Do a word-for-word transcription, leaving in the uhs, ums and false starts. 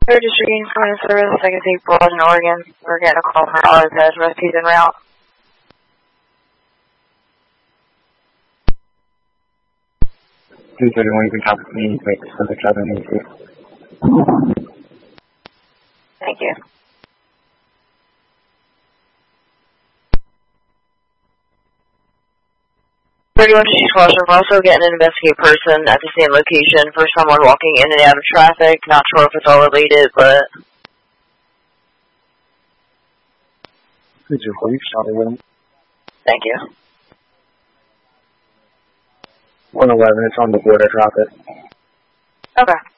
Third District Union Common Service, I can see Broad in Oregon. We're getting a call from R Z Rescues en route. two thirty-one, you can talk with me, make Pacific Southern Agency. Thank you. thirty-one to Squash, we're also getting an investigated person at the same location for someone walking in and out of traffic. Not sure if it's all related, but... Could you please shot it? Thank you. one eleven, it's on the border, drop it. Okay.